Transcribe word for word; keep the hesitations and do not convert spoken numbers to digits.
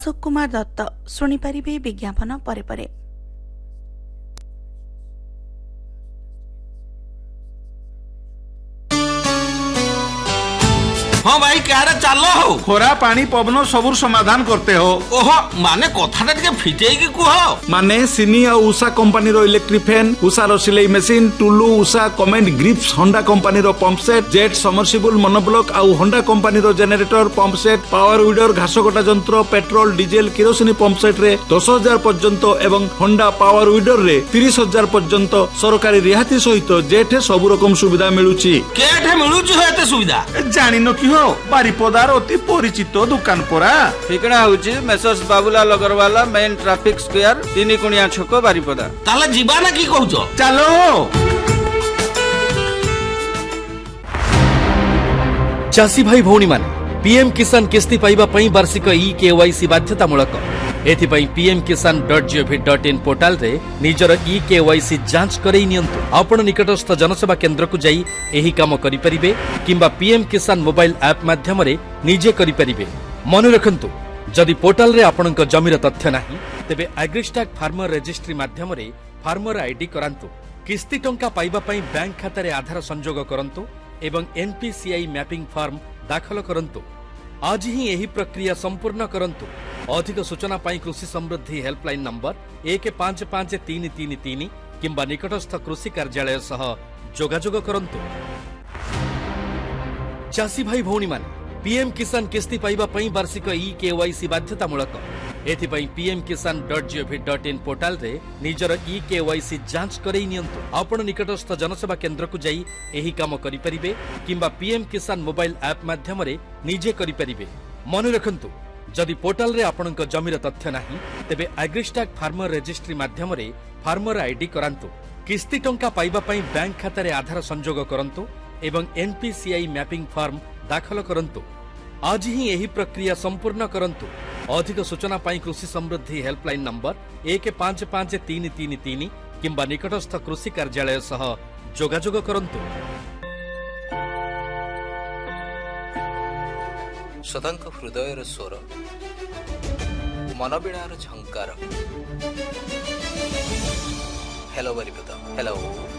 अशोक कुमार दत्त शुणिपारे विज्ञापन परे परे। हाँ भाई क्या चलो हो खोरा पानी पवन सबुर समाधान करते हो। ओहो माने कथाटा टिके फिटेई कुह माने सिनी और उषा कंपनी रो इलेक्ट्रिक फैन, उषा रो सिलाई machine, Tullu, Usha comment grips, Honda company रो pump set, jet submersible monoblock और होंडा कंपनी रो generator, pump set, power weeder, घास कटा यंत्र, पेट्रोल, डीजेल, किरोसिनी पंप सेट रे दस हजार पर्यंत एवं होंडा पावर वीडर रे तीस हजार पर्यंत सरकारी रिहाती सहित जेठ सब रकम सुविधा मिलुची। केठे मिलुची हो एते सुविधा जानिनो कि हो बारिपदार अति परिचित दुकान परा। ठिकना होची messrs Babulal Agrawala main traffic square तीन कुणिया छक बारिपदा। ताले जीवा ना की कहउछो चलो। चासी भाई भौणी माने पीएम किसान किस्ती पाइबा पई वार्षिक ई केवाईसी बाध्यतामूलक। एथिपाई पीएम किसान dot gov dot in portal रे निजर ई केवाईसी जांच करई नियंतु। आपण निकटस्थ जनसेवा केंद्र को जाई एही काम करि परिबे किंबा पीएम किसान मोबाइल ऐप माध्यम रे निजे करि परिबे। मन रखंतु जदि पोर्टाल रे आपणक जमीर तथ्य नाही तेबे एग्रीस्टैक फार्मर रजिस्ट्री माध्यम रे फार्मर आईडी करांतु। किस्ती टंका पाइबा पई बैंक खाता रे आधार संजोग करंतु एवं एनपीसीआई मैपिंग फॉर्म दाखल करंतु। आज ही यही प्रक्रिया संपूर्ण करंतु। अधिक सूचना पाई कृषि समृद्धि हेल्पलाइन नंबर एक पांच पांच तीन तीन तीन किंबा निकटस्थ कृषि कार्यालय सह जोगाजोग करंतु। चासी भाई भौणी माने पीएम किसान किस्ती पाइबा पई वार्षिक ई केवाईसी बाध्यतामूलक। एथिपाई पीएम किसान dot gov dot in portal रे निजर ई केवाईसी जांच करई नियंतु। आपण निकटस्थ जनसेवा केंद्र को जाई एही काम करि परिबे किंबा पीएम किसान मोबाइल ऐप माध्यम रे निजे करि परिबे। मन रखंतु जदि पोर्टाल रे आपणक जमीर तथ्य नाही तेबे एग्रीस्टैक फार्मर रजिस्ट्री माध्यम रे फार्मर आईडी करांतु। किस्ती टंका पाइबा पई बैंक खाता रे आधार संजोग करंतु एवं एनपीसीआई मैपिंग फॉर्म दाखल करंतु। आज ही यही प्रक्रिया संपूर्ण करंतु। अधिक सूचना पाई कृषि समृद्धि हेल्पलाइन नंबर एक पांच पांच तीन तीन तीन किंबा निकटस्थ कृषि कार्यालय सह जोगाजोग करंतु। सदांक हृदयर स्वर मनबीणार झंकार। हेलो बारिपदा। हेलो।